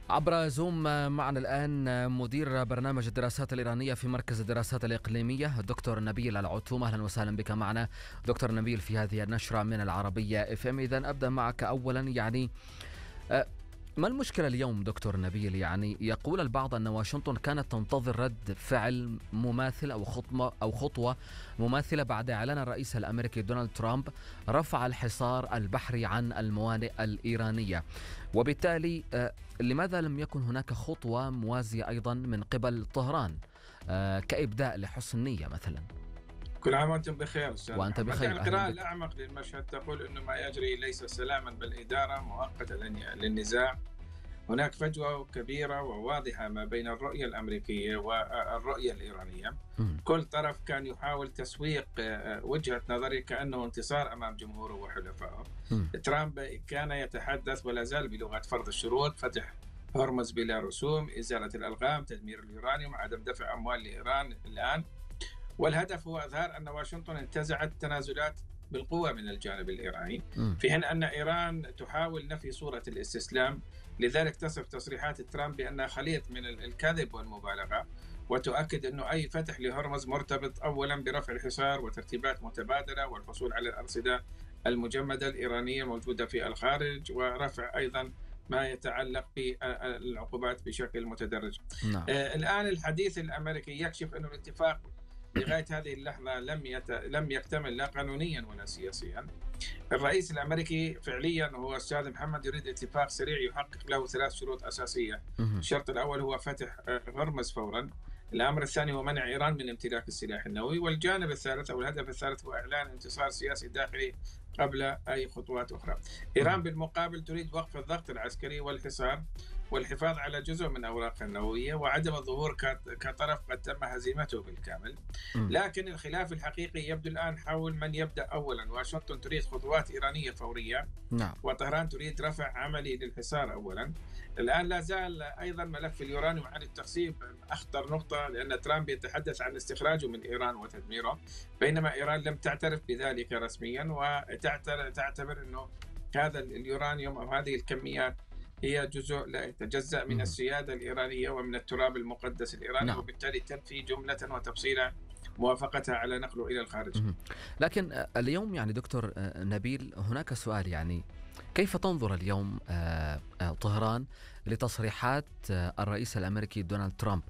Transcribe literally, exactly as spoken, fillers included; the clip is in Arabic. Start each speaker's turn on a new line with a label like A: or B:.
A: عبر زوم معنا الآن مدير برنامج الدراسات الإيرانية في مركز الدراسات الإقليمية الدكتور نبيل العتوم. أهلا وسهلا بك معنا دكتور نبيل في هذه النشرة من العربية اف ام. إذن أبدأ معك أولا، يعني ما المشكلة اليوم دكتور نبيل؟ يعني يقول البعض أن واشنطن كانت تنتظر رد فعل مماثل أو خطوة أو خطوة مماثلة بعد إعلان الرئيس الأمريكي دونالد ترامب رفع الحصار البحري عن الموانئ الإيرانية، وبالتالي لماذا لم يكن هناك خطوة موازية أيضا من قبل طهران كإبداء لحسن نية مثلا؟
B: كل عام وأنتم بخير أستاذ.
A: وأنت بخير.
B: القراءة الأعمق للمشهد تقول أنه ما يجري ليس سلاما بل إدارة مؤقتة للنزاع. هناك فجوة كبيرة وواضحة ما بين الرؤية الأمريكية والرؤية الإيرانية. م. كل طرف كان يحاول تسويق وجهة نظره كأنه انتصار أمام جمهوره وحلفائه. ترامب كان يتحدث ولا زال بلغة فرض الشروط: فتح هرمز بلا رسوم، إزالة الألغام، تدمير اليورانيوم، عدم دفع أموال لإيران الآن. والهدف هو إظهار أن واشنطن انتزعت تنازلات بالقوة من الجانب الإيراني، في حين أن إيران تحاول نفي صورة الاستسلام. لذلك تصف تصريحات ترامب بأنها خليط من الكذب والمبالغة، وتؤكد أنه أي فتح لهرمز مرتبط أولا برفع الحصار وترتيبات متبادلة والحصول على الأرصدة المجمدة الإيرانية موجودة في الخارج، ورفع أيضا ما يتعلق بالعقوبات بشكل متدرج. نعم. آه الآن الحديث الأمريكي يكشف أن الاتفاق لغاية هذه اللحظة لم يت... لم يكتمل لا قانونيا ولا سياسيا. الرئيس الأمريكي فعليا هو أستاذ محمد يريد اتفاق سريع يحقق له ثلاث شروط أساسية. الشرط الأول هو فتح هرمز فورا. الأمر الثاني هو منع إيران من امتلاك السلاح النووي. والجانب الثالث أو الهدف الثالث هو إعلان انتصار سياسي داخلي قبل أي خطوات أخرى. إيران بالمقابل تريد وقف الضغط العسكري والحصار والحفاظ على جزء من أوراقها النووية وعدم الظهور كطرف قد تم هزيمته بالكامل. لكن الخلاف الحقيقي يبدو الآن حول من يبدأ أولا. واشنطن تريد خطوات إيرانية فورية، نعم. وطهران تريد رفع عملي للحصار أولا. الآن لا زال أيضا ملف اليورانيوم عن التخصيب أخطر نقطة، لأن ترامب يتحدث عن استخراجه من إيران وتدميره، بينما إيران لم تعترف بذلك رسميا وتعتبر أنه هذا اليورانيوم أو هذه الكميات هي جزء لا يتجزأ من السيادة الإيرانية ومن التراب المقدس الإيراني، نعم. وبالتالي تنفي جملة وتفصيلا موافقتها على نقله إلى الخارج.
A: لكن اليوم يعني دكتور نبيل هناك سؤال، يعني كيف تنظر اليوم طهران لتصريحات الرئيس الأمريكي دونالد ترامب